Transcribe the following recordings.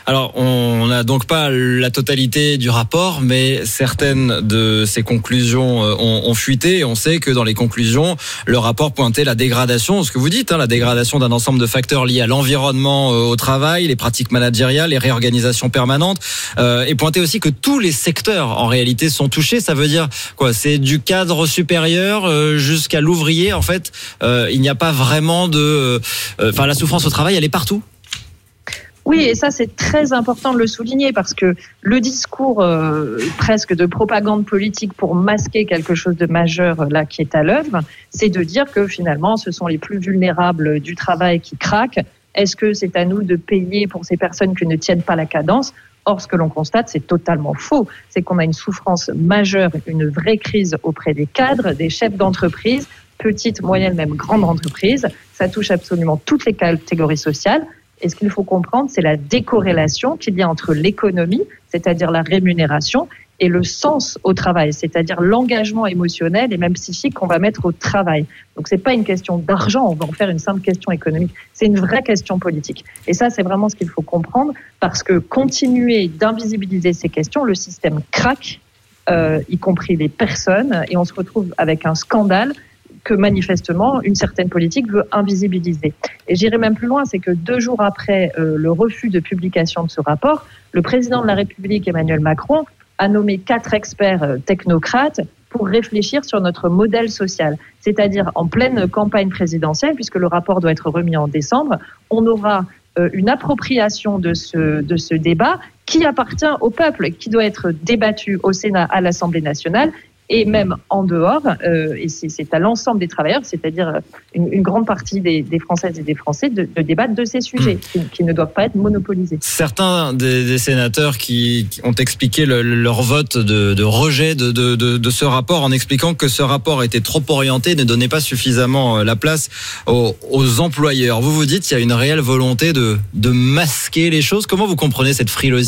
Alors, on n'a donc pas la totalité du rapport, mais certaines de ces conclusions ont fuité. Et on sait que dans les conclusions, le rapport pointait la dégradation, ce que vous dites, la dégradation d'un ensemble de facteurs liés à l'environnement au travail, les pratiques managériales, les réorganisations permanentes, et pointait aussi que tous les secteurs, en réalité, sont touchés. Ça veut dire quoi? C'est du cadre supérieur jusqu'à l'ouvrier. En fait, il n'y a pas vraiment la souffrance au travail, elle est partout. Oui, et ça c'est très important de le souligner parce que le discours presque de propagande politique pour masquer quelque chose de majeur là qui est à l'œuvre, c'est de dire que finalement ce sont les plus vulnérables du travail qui craquent. Est-ce que c'est à nous de payer pour ces personnes qui ne tiennent pas la cadence ? Or, ce que l'on constate, c'est totalement faux. C'est qu'on a une souffrance majeure, une vraie crise auprès des cadres, des chefs d'entreprise, petites, moyennes, même grandes entreprises. Ça touche absolument toutes les catégories sociales. Et ce qu'il faut comprendre, c'est la décorrélation qu'il y a entre l'économie, c'est-à-dire la rémunération, et le sens au travail, c'est-à-dire l'engagement émotionnel et même psychique qu'on va mettre au travail. Donc, c'est pas une question d'argent, on va en faire une simple question économique. C'est une vraie question politique. Et ça, c'est vraiment ce qu'il faut comprendre, parce que continuer d'invisibiliser ces questions, le système craque, y compris les personnes, et on se retrouve avec un scandale que manifestement une certaine politique veut invisibiliser. Et j'irai même plus loin, c'est que 2 jours après le refus de publication de ce rapport, le président de la République, Emmanuel Macron, a nommé 4 experts technocrates pour réfléchir sur notre modèle social. C'est-à-dire en pleine campagne présidentielle, puisque le rapport doit être remis en décembre, on aura une appropriation de ce débat qui appartient au peuple, qui doit être débattu au Sénat, à l'Assemblée nationale, et même en dehors, et c'est à l'ensemble des travailleurs, c'est-à-dire une grande partie des Françaises et des Français, de débattre de ces sujets qui ne doivent pas être monopolisés. Certains des sénateurs qui ont expliqué leur vote de rejet de ce rapport en expliquant que ce rapport était trop orienté, ne donnait pas suffisamment la place aux employeurs. Vous dites qu'il y a une réelle volonté de masquer les choses. Comment vous comprenez cette frilosité ?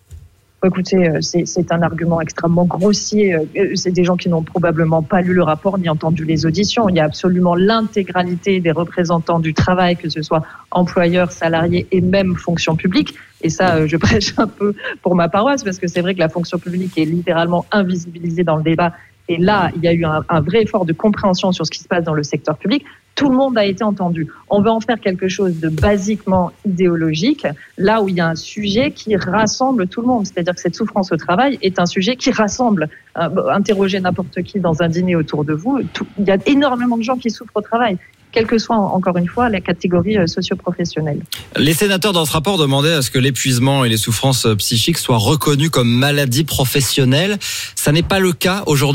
Écoutez, c'est un argument extrêmement grossier. C'est des gens qui n'ont probablement pas lu le rapport ni entendu les auditions. Il y a absolument l'intégralité des représentants du travail, que ce soit employeurs, salariés et même fonction publique. Et ça, je prêche un peu pour ma paroisse parce que c'est vrai que la fonction publique est littéralement invisibilisée dans le débat. Et là, il y a eu un vrai effort de compréhension sur ce qui se passe dans le secteur public. Tout le monde a été entendu. On veut en faire quelque chose de basiquement idéologique, là où il y a un sujet qui rassemble tout le monde. C'est-à-dire que cette souffrance au travail est un sujet qui rassemble. Interrogez n'importe qui dans un dîner autour de vous. Il y a énormément de gens qui souffrent au travail, quelle que soit, encore une fois, la catégorie socio-professionnelle. Les sénateurs, dans ce rapport, demandaient à ce que l'épuisement et les souffrances psychiques soient reconnus comme maladies professionnelles. Ça n'est pas le cas aujourd'hui ?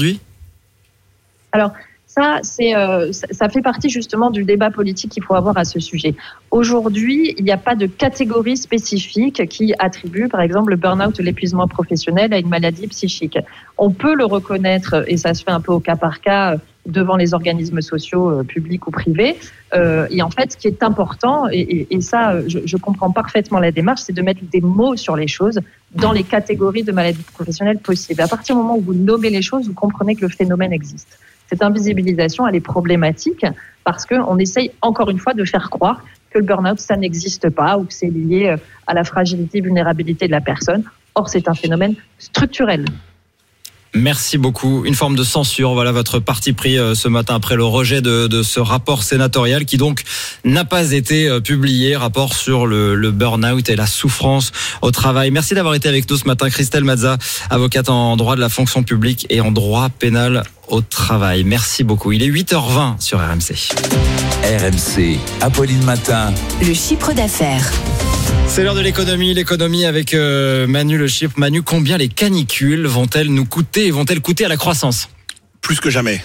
Alors, ça fait partie justement du débat politique qu'il faut avoir à ce sujet. Aujourd'hui, il n'y a pas de catégorie spécifique qui attribue, par exemple, le burn-out, l'épuisement professionnel à une maladie psychique. On peut le reconnaître, et ça se fait un peu au cas par cas, devant les organismes sociaux, publics ou privés. Et en fait, ce qui est important, et ça, je comprends parfaitement la démarche, c'est de mettre des mots sur les choses dans les catégories de maladies professionnelles possibles. À partir du moment où vous nommez les choses, vous comprenez que le phénomène existe. Cette invisibilisation, elle est problématique parce qu'on essaye encore une fois de faire croire que le burn-out, ça n'existe pas ou que c'est lié à la fragilité, vulnérabilité de la personne. Or, c'est un phénomène structurel. Merci beaucoup. Une forme de censure, voilà votre parti pris ce matin après le rejet de ce rapport sénatorial qui donc n'a pas été publié, rapport sur le burn-out et la souffrance au travail. Merci d'avoir été avec nous ce matin, Christelle Mazza, avocate en droit de la fonction publique et en droit pénal au travail. Merci beaucoup. Il est 8h20 sur RMC. RMC, Apolline Matin. Le chiffre d'affaires. C'est l'heure de l'économie avec Manu Le Chypre. Manu, combien les canicules vont-elles nous coûter et vont-elles coûter à la croissance ? Plus que jamais.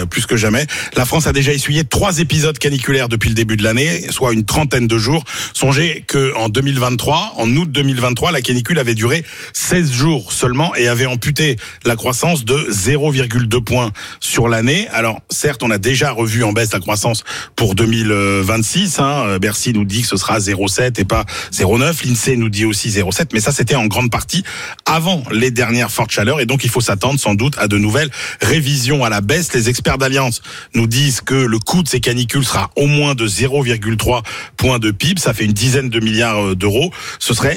La France a déjà essuyé 3 épisodes caniculaires depuis le début de l'année, soit une trentaine de jours. Songez que en août 2023, la canicule avait duré 16 jours seulement et avait amputé la croissance de 0,2 points sur l'année. Alors, certes, on a déjà revu en baisse la croissance pour 2026. Bercy nous dit que ce sera 0,7 et pas 0,9. L'INSEE nous dit aussi 0,7. Mais ça, c'était en grande partie avant les dernières fortes chaleurs. Et donc, il faut s'attendre sans doute à de nouvelles révisions à la baisse. Les experts d'Allianz nous disent que le coût de ces canicules sera au moins de 0,3 points de PIB. Ça fait une dizaine de milliards d'euros. Ce serait